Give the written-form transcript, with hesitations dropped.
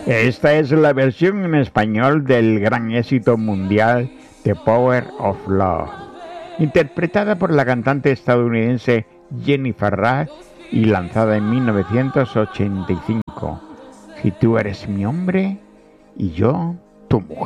Esta es la versión en español del gran éxito mundial The Power of Love, interpretada por la cantante estadounidense Jennifer Rush y lanzada en 1985. Si tú eres mi hombre y yo tu mujer.